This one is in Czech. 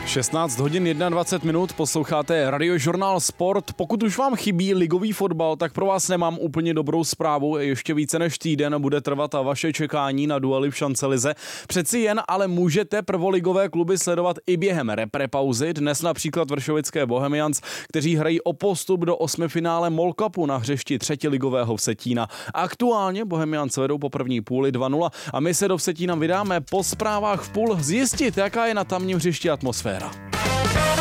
16 hodin 21 minut, posloucháte Radiožurnál Sport. Pokud už vám chybí ligový fotbal, tak pro vás nemám úplně dobrou zprávu. Ještě více než týden bude trvat vaše čekání na duely v šancelize. Přeci jen ale můžete prvoligové kluby sledovat i během reprepauzy. Dnes například vršovické Bohemians, kteří hrají o postup do osmifinále MOL Cupu na hřišti třetiligového Vsetína. Aktuálně Bohemians vedou po první půli 2-0 a my se do Vsetína vydáme po zprávách v půl zjistit, jaká je na tamním hřišti atmosféra.